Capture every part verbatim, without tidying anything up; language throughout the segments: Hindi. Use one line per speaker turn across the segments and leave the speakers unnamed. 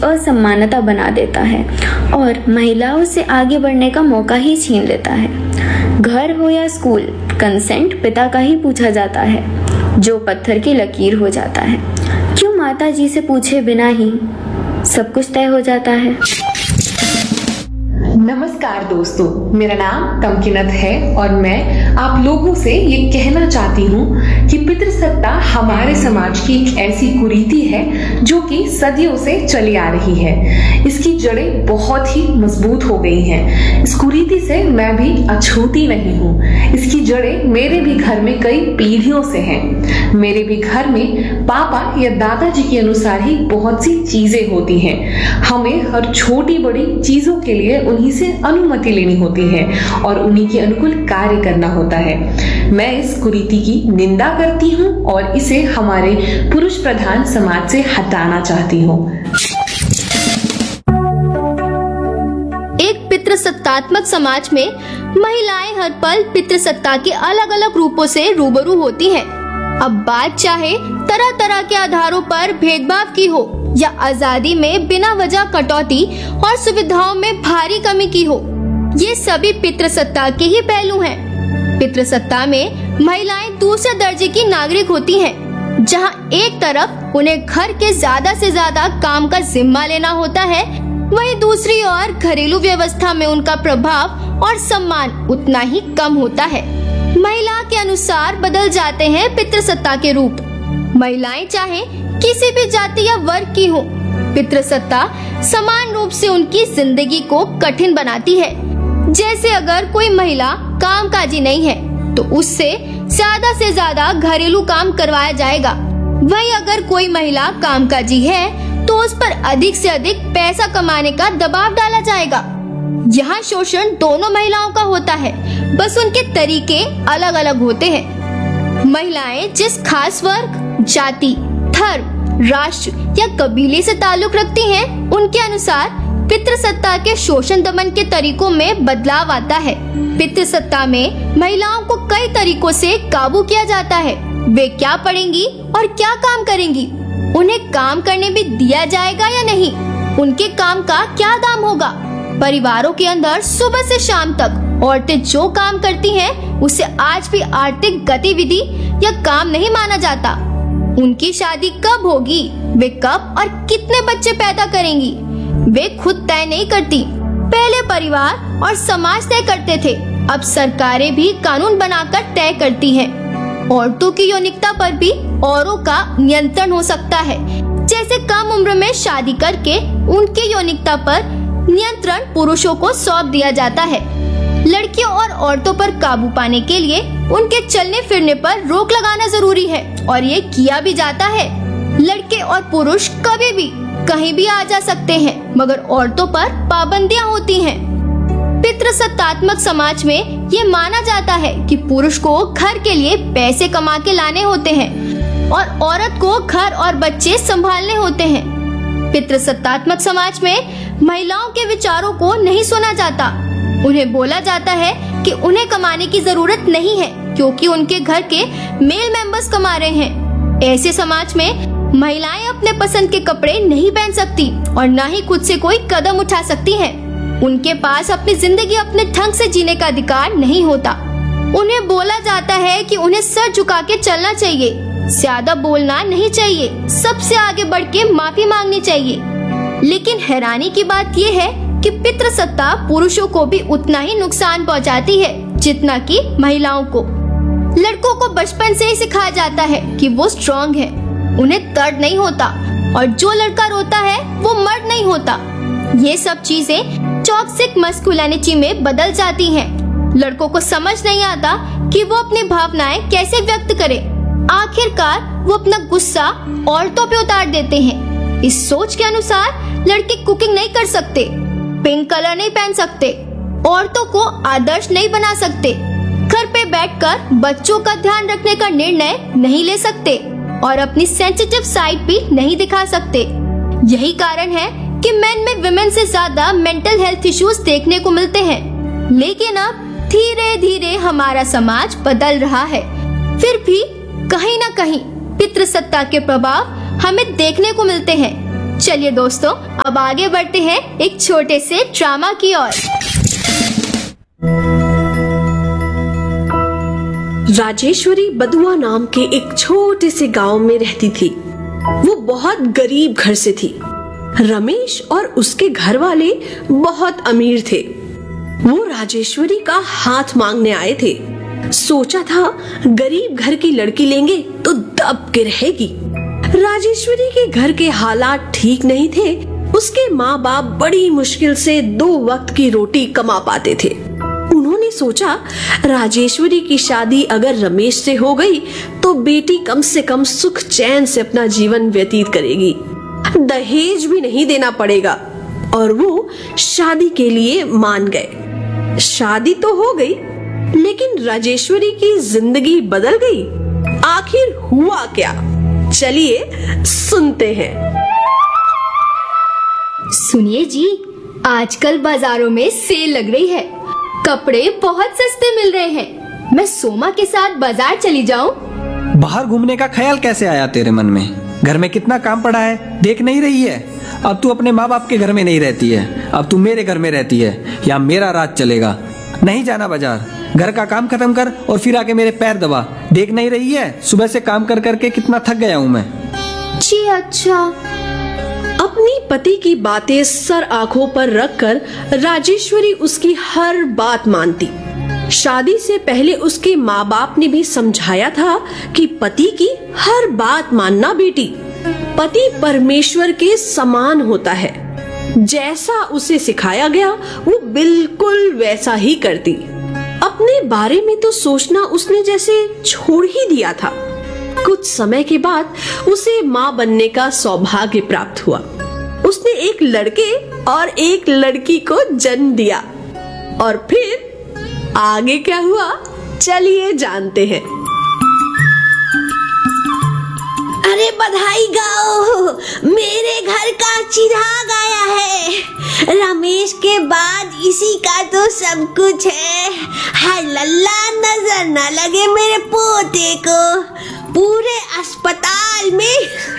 असमानता बना देता है और महिलाओं से आगे बढ़ने का मौका ही छीन लेता है। घर हो या स्कूल, कंसेंट पिता का ही पूछा जाता है, जो पत्थर की लकीर हो जाता है। क्यों माता जी से पूछे बिना ही सब कुछ तय हो जाता है।
नमस्कार दोस्तों, मेरा नाम तमकिनत है और मैं आप लोगों से ये कहना चाहती हूँ कि पितृसत्ता हमारे समाज की एक ऐसी कुरीति है जो कि सदियों से चली आ रही है। इसकी जड़ें बहुत ही मजबूत हो गई हैं। इस कुरीति से मैं भी अछूती नहीं हूँ। इसकी जड़ें मेरे भी घर में कई पीढ़ियों से हैं। मेरे भी घर में पापा या दादाजी के अनुसार ही बहुत सी चीजें होती हैं। हमें हर छोटी बड़ी चीजों के लिए उन्हीं से अनुमति लेनी होती है और उन्हीं के अनुकूल कार्य करना होता है। मैं इस कुरीति की निंदा करती हूँ और इसे हमारे पुरुष प्रधान समाज से हटाना चाहती हूँ।
एक पितृसत्तात्मक समाज में महिलाएं हर पल पितृसत्ता के अलग अलग रूपों से रूबरू होती हैं। अब बात चाहे तरह तरह के आधारों पर भेदभाव की हो या आजादी में बिना वजह कटौती और सुविधाओं में भारी कमी की हो, ये सभी पितृसत्ता के ही पहलू हैं। पितृसत्ता में महिलाएं दूसरे दर्जे की नागरिक होती हैं, जहां एक तरफ उन्हें घर के ज्यादा से ज्यादा काम का जिम्मा लेना होता है, वहीं दूसरी ओर घरेलू व्यवस्था में उनका प्रभाव और सम्मान उतना ही कम होता है। महिला के अनुसार बदल जाते हैं पितृसत्ता के रूप। महिलाएं चाहे किसी भी जाति या वर्ग की हो, पितृसत्ता समान रूप से उनकी जिंदगी को कठिन बनाती है। जैसे अगर कोई महिला कामकाजी नहीं है तो उससे ज्यादा से ज्यादा घरेलू काम करवाया जाएगा। वहीं अगर कोई महिला कामकाजी है तो उस पर अधिक से अधिक पैसा कमाने का दबाव डाला जाएगा। यहाँ शोषण दोनों महिलाओं का होता है, बस उनके तरीके अलग अलग होते हैं। महिलाएं जिस खास वर्ग, जाति, धर्म, राष्ट्र या कबीले से ताल्लुक रखती हैं, उनके अनुसार पितृसत्ता के शोषण दमन के तरीकों में बदलाव आता है। पितृसत्ता में महिलाओं को कई तरीकों से काबू किया जाता है। वे क्या पढ़ेंगी और क्या काम करेंगी, उन्हें काम करने भी दिया जाएगा या नहीं, उनके काम का क्या दाम होगा। परिवारों के अंदर सुबह से शाम तक औरतें जो काम करती हैं, उसे आज भी आर्थिक गतिविधि या काम नहीं माना जाता। उनकी शादी कब होगी, वे कब और कितने बच्चे पैदा करेंगी, वे खुद तय नहीं करती। पहले परिवार और समाज तय करते थे, अब सरकारें भी कानून बनाकर तय करती हैं। औरतों की यौनिकता पर भी औरों का नियंत्रण हो सकता है। जैसे कम उम्र में शादी करके उनकी यौनिकता पर नियंत्रण पुरुषों को सौंप दिया जाता है। लड़कियों और औरतों पर काबू पाने के लिए उनके चलने फिरने पर रोक लगाना जरूरी है और ये किया भी जाता है। लड़के और पुरुष कभी भी कहीं भी आ जा सकते हैं, मगर औरतों पर पाबंदियां होती हैं। पितृसत्तात्मक समाज में ये माना जाता है कि पुरुष को घर के लिए पैसे कमा के लाने होते हैं और औरत को घर और बच्चे संभालने होते हैं। पितृसत्तात्मक समाज में महिलाओं के विचारों को नहीं सुना जाता। उन्हें बोला जाता है कि उन्हें कमाने की जरूरत नहीं है, क्योंकि उनके घर के मेल मेंबर्स कमा रहे हैं। ऐसे समाज में महिलाएं अपने पसंद के कपड़े नहीं पहन सकती और न ही खुद से कोई कदम उठा सकती हैं। उनके पास अपनी जिंदगी अपने ढंग से जीने का अधिकार नहीं होता। उन्हें बोला जाता है कि उन्हें सर झुका के चलना चाहिए, ज्यादा बोलना नहीं चाहिए, सबसे आगे बढ़ के माफी मांगनी चाहिए। लेकिन हैरानी की बात यह है कि पितृसत्ता पुरुषों को भी उतना ही नुकसान पहुंचाती है जितना कि महिलाओं को। लड़कों को बचपन से ही सिखाया जाता है कि वो स्ट्रॉन्ग है, उन्हें दर्द नहीं होता, और जो लड़का रोता है वो मर्द नहीं होता। ये सब चीजें टॉक्सिक मस्कुलिनिटी में बदल जाती हैं। लड़कों को समझ नहीं आता कि वो अपनी भावनाएं कैसे व्यक्त करें। आखिरकार वो अपना गुस्सा औरतों पे उतार देते हैं। इस सोच के अनुसार लड़के कुकिंग नहीं कर सकते, पिंक कलर नहीं पहन सकते, औरतों को आदर्श नहीं बना सकते, घर पे बैठकर बच्चों का ध्यान रखने का निर्णय नहीं ले सकते और अपनी सेंसिटिव साइड भी नहीं दिखा सकते। यही कारण है कि मेन में विमेन से ज्यादा मेंटल हेल्थ इश्यूज देखने को मिलते हैं। लेकिन अब धीरे धीरे हमारा समाज बदल रहा है, फिर भी कहीं न कहीं पितृसत्ता के प्रभाव हमें देखने को मिलते हैं। चलिए दोस्तों, अब आगे बढ़ते हैं एक छोटे से ड्रामा की ओर।
राजेश्वरी बदुआ नाम के एक छोटे से गांव में रहती थी। वो बहुत गरीब घर से थी। रमेश और उसके घर वाले बहुत अमीर थे। वो राजेश्वरी का हाथ मांगने आए थे। सोचा था गरीब घर की लड़की लेंगे तो दब के रहेगी। राजेश्वरी के घर के हालात ठीक नहीं थे। उसके माँ बाप बड़ी मुश्किल से दो वक्त की रोटी कमा पाते थे। उन्होंने सोचा राजेश्वरी की शादी अगर रमेश से हो गई तो बेटी कम से कम सुख चैन से अपना जीवन व्यतीत करेगी, दहेज भी नहीं देना पड़ेगा। और वो शादी के लिए मान गए। शादी तो हो गई, लेकिन राजेश्वरी की जिंदगी बदल गई। आखिर हुआ क्या, चलिए सुनते हैं।
सुनिए जी, आजकल बाजारों में सेल लग रही है, कपड़े बहुत सस्ते मिल रहे हैं। मैं सोमा के साथ बाजार चली जाऊं?
बाहर घूमने का ख्याल कैसे आया तेरे मन में? घर में कितना काम पड़ा है, देख नहीं रही है? अब तू अपने माँ बाप के घर में नहीं रहती है, अब तू मेरे घर में रहती है। यहाँ मेरा राज चलेगा। नहीं जाना बाजार, घर का काम खत्म कर और फिर आके मेरे पैर दबा। देख नहीं रही है सुबह से काम कर करके कितना थक गया हूँ मैं।
जी अच्छा।
अपनी पति की बातें सर आंखों पर रखकर राजेश्वरी उसकी हर बात मानती। शादी से पहले उसके माँ बाप ने भी समझाया था कि पति की हर बात मानना बेटी। पति परमेश्वर के समान होता है, जैसा उसे सिखाया गया वो बिल्कुल वैसा ही करती। अपने बारे में तो सोचना उसने जैसे छोड़ ही दिया था। कुछ समय के बाद उसे माँ बनने का सौभाग्य प्राप्त हुआ। उसने एक लड़के और एक लड़की को जन्म दिया। और फिर आगे क्या हुआ, चलिए जानते हैं।
अरे बधाई गाओ, मेरे घर का चिराग आया है। रमेश के बाद इसी का तो सब कुछ है। हाय लल्ला, नजर न लगे मेरे पोते को। पूरे अस्पताल में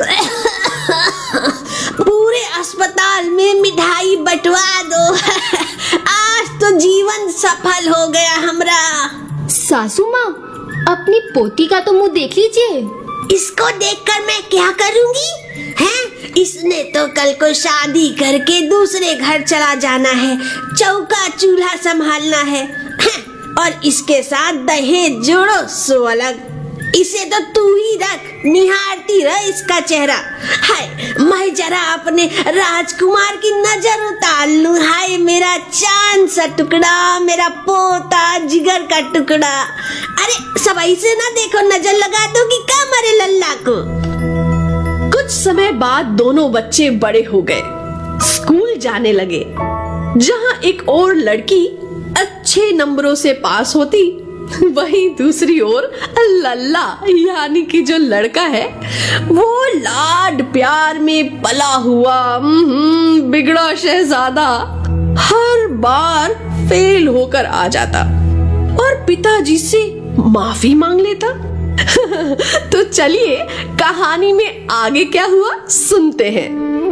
पूरे अस्पताल में मिठाई बंटवा दो। आज तो जीवन सफल हो गया हमरा।
सासू माँ, अपनी पोती का तो मुंह देख लीजिए।
इसको देखकर मैं क्या करूंगी? हैं? इसने तो कल को शादी करके दूसरे घर चला जाना है, चौका चूल्हा संभालना है। और इसके साथ दहेज जोड़ो सो अलग। इसे तो तू ही रख, निहारती रह इसका चेहरा। हाय, मैं जरा अपने राजकुमार की नजर उतार लूं। हाय मेरा चांद सा टुकड़ा, मेरा पोता जिगर का टुकड़ा। अरे सब ऐसे ना देखो, नजर लगा दोगी क्या मेरे लल्ला को?
कुछ समय बाद दोनों बच्चे बड़े हो गए, स्कूल जाने लगे। जहाँ एक और लड़की अच्छे नंबरों से पास होती, वहीं दूसरी ओर लल्ला यानी कि जो लड़का है वो लाड प्यार में पला हुआ बिगड़ा शहजादा हर बार फेल होकर आ जाता और पिताजी से माफी मांग लेता। तो चलिए कहानी में आगे क्या हुआ सुनते हैं।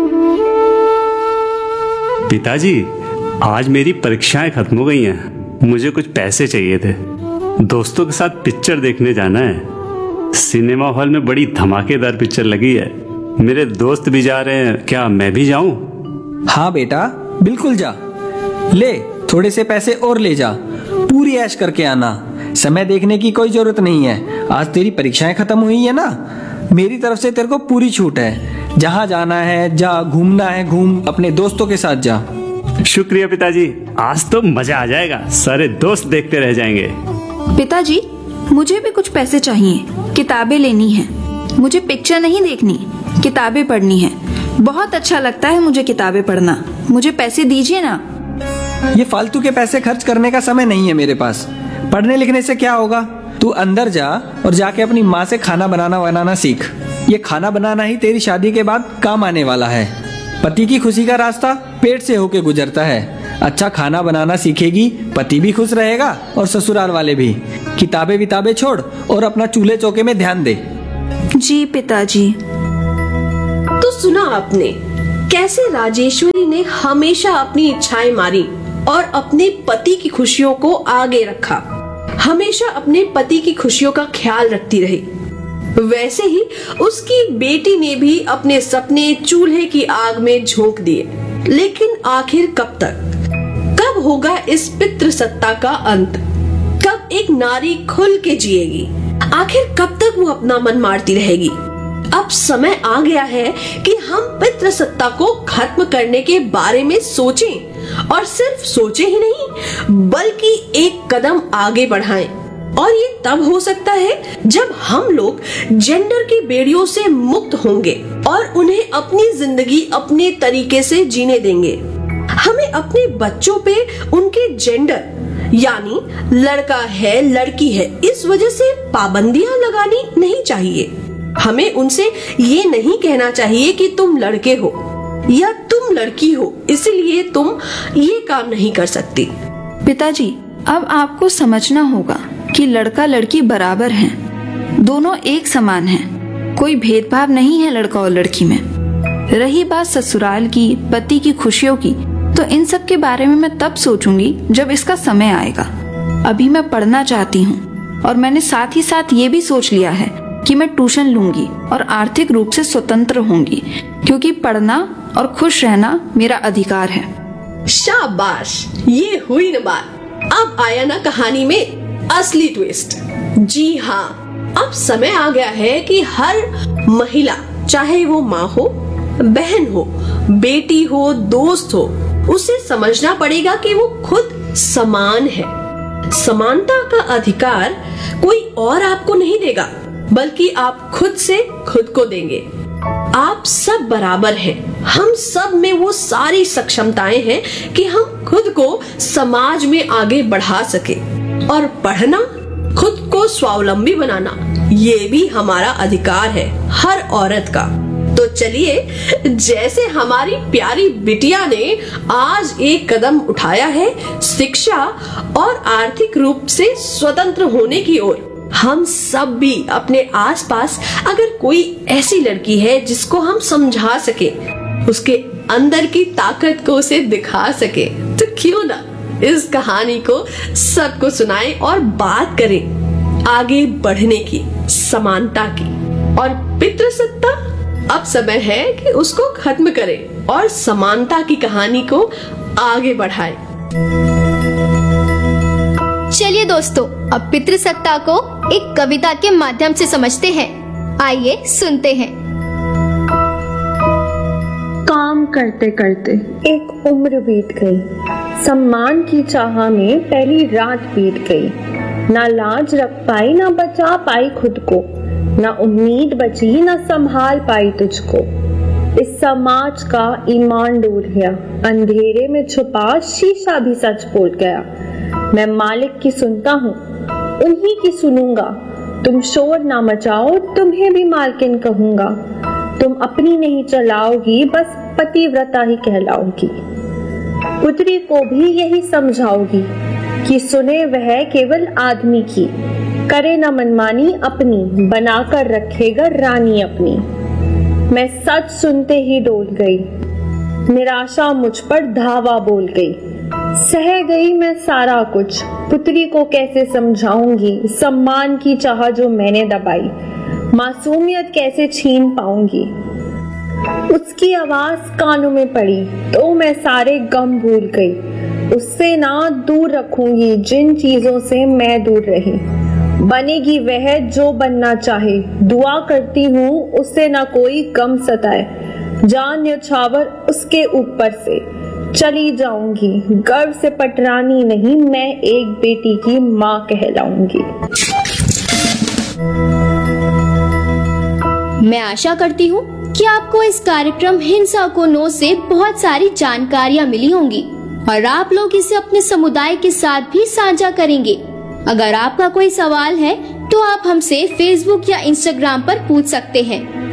पिताजी, आज मेरी परीक्षाएं खत्म हो गई हैं। मुझे कुछ पैसे चाहिए थे। दोस्तों के साथ पिक्चर देखने जाना है। सिनेमा हॉल में बड़ी धमाकेदार पिक्चर लगी है। मेरे दोस्त भी जा रहे हैं, क्या मैं भी जाऊं?
हाँ बेटा, बिल्कुल जा। ले थोड़े से पैसे और ले जा, पूरी ऐश करके आना। समय देखने की कोई जरूरत नहीं है। आज तेरी परीक्षाएं खत्म हुई है ना, मेरी तरफ से तेरे को पूरी छूट है। जहाँ जाना है जा, घूमना है घूम, अपने दोस्तों के साथ जा।
शुक्रिया पिताजी, आज तो मजा आ जाएगा। सारे दोस्त देखते रह जाएंगे।
पिताजी, मुझे भी कुछ पैसे चाहिए। किताबें लेनी है। मुझे पिक्चर नहीं देखनी, किताबें पढ़नी है। बहुत अच्छा लगता है मुझे किताबें पढ़ना। मुझे पैसे दीजिए ना।
ये फालतू के पैसे खर्च करने का समय नहीं है मेरे पास। पढ़ने लिखने से क्या होगा? तू अंदर जा और जाके अपनी माँ से खाना बनाना बनाना सीख। ये खाना बनाना ही तेरी शादी के बाद काम आने वाला है। पति की खुशी का रास्ता पेट से होके गुजरता है। अच्छा खाना बनाना सीखेगी, पति भी खुश रहेगा और ससुराल वाले भी। किताबें विताबें छोड़ और अपना चूल्हे चौके में ध्यान दे।
जी पिताजी।
तो सुना आपने, कैसे राजेश्वरी ने हमेशा अपनी इच्छाएं मारी और अपने पति की खुशियों को आगे रखा, हमेशा अपने पति की खुशियों का ख्याल रखती रही। वैसे ही उसकी बेटी ने भी अपने सपने चूल्हे की आग में झोंक दिए। लेकिन आखिर कब तक? कब होगा इस पितृसत्ता का अंत? कब एक नारी खुल के जिएगी? आखिर कब तक वो अपना मन मारती रहेगी? अब समय आ गया है कि हम पितृसत्ता को खत्म करने के बारे में सोचें, और सिर्फ सोचें ही नहीं बल्कि एक कदम आगे बढ़ाएं। और ये तब हो सकता है जब हम लोग जेंडर की बेड़ियों से मुक्त होंगे और उन्हें अपनी जिंदगी अपने तरीके से जीने देंगे। हमें अपने बच्चों पे उनके जेंडर यानी लड़का है लड़की है इस वजह से पाबंदियां लगानी नहीं चाहिए। हमें उनसे ये नहीं कहना चाहिए कि तुम लड़के हो या तुम लड़की हो इसलिए तुम ये काम नहीं कर सकती।
पिताजी, अब आपको समझना होगा कि लड़का लड़की बराबर हैं, दोनों एक समान हैं, कोई भेदभाव नहीं है लड़का और लड़की में। रही बात ससुराल की, पति की खुशियों की, तो इन सब के बारे में मैं तब सोचूंगी जब इसका समय आएगा। अभी मैं पढ़ना चाहती हूँ और मैंने साथ ही साथ ये भी सोच लिया है कि मैं ट्यूशन लूंगी और आर्थिक रूप से स्वतंत्र होंगी, क्योंकि पढ़ना और खुश रहना मेरा अधिकार है।
शाबाश, ये हुई न बात। अब आया ना कहानी में असली ट्विस्ट। जी हाँ, अब समय आ गया है कि हर महिला, चाहे वो माँ हो, बहन हो, बेटी हो, दोस्त हो, उसे समझना पड़ेगा कि वो खुद समान है। समानता का अधिकार कोई और आपको नहीं देगा, बल्कि आप खुद से खुद को देंगे। आप सब बराबर हैं। हम सब में वो सारी सक्षमताएं हैं कि हम खुद को समाज में आगे बढ़ा सके। और पढ़ना, खुद को स्वावलंबी बनाना, ये भी हमारा अधिकार है, हर औरत का। तो चलिए, जैसे हमारी प्यारी बिटिया ने आज एक कदम उठाया है शिक्षा और आर्थिक रूप से स्वतंत्र होने की ओर, हम सब भी अपने आसपास अगर कोई ऐसी लड़की है जिसको हम समझा सके, उसके अंदर की ताकत को उसे दिखा सके, तो क्यों ना इस कहानी को सबको सुनाएं और बात करें आगे बढ़ने की, समानता की। और पितृसत्ता, अब समय है कि उसको खत्म करें और समानता की कहानी को आगे बढ़ाएं।
चलिए दोस्तों, अब पितृसत्ता को एक कविता के माध्यम से समझते हैं। आइए सुनते हैं।
काम करते करते एक उम्र बीत गई, सम्मान की चाह में पहली रात बीत गई। ना लाज रख पाई, ना बचा पाई खुद को, ना उम्मीद बची, ना संभाल पाई तुझको। इस समाज का ईमान डूब गया, अंधेरे में छुपा शीशा भी सच बोल गया। मैं मालिक की सुनता हूँ, उन्हीं की सुनूंगा। तुम शोर ना मचाओ, तुम्हें भी मालकिन कहूंगा। तुम अपनी नहीं चलाओगी, बस पतिव्रता ही कहलाओगी। पुत्री को भी यही समझाओगी कि सुने वह केवल आदमी की, करे न मनमानी अपनी, बनाकर रखेगा रानी अपनी। मैं सच सुनते ही डोल गई, निराशा मुझ पर धावा बोल गई। सह गई मैं सारा कुछ, पुत्री को कैसे समझाऊंगी। सम्मान की चाह जो मैंने दबाई, मासूमियत कैसे छीन पाऊंगी। उसकी आवाज कानों में पड़ी तो मैं सारे गम भूल गई। उससे ना दूर रखूंगी जिन चीजों से मैं दूर रही। बनेगी वह जो बनना चाहे, दुआ करती हूँ उससे ना कोई गम सताए। जान न्यौछावर उसके ऊपर से चली जाऊंगी, गर्व से पटरानी नहीं, मैं एक बेटी की माँ कहलाऊंगी।
मैं आशा करती हूँ कि आपको इस कार्यक्रम हिंसा को नो से बहुत सारी जानकारियाँ मिली होंगी और आप लोग इसे अपने समुदाय के साथ भी साझा करेंगे। अगर आपका कोई सवाल है तो आप हमसे फेसबुक या इंस्टाग्राम पर पूछ सकते हैं।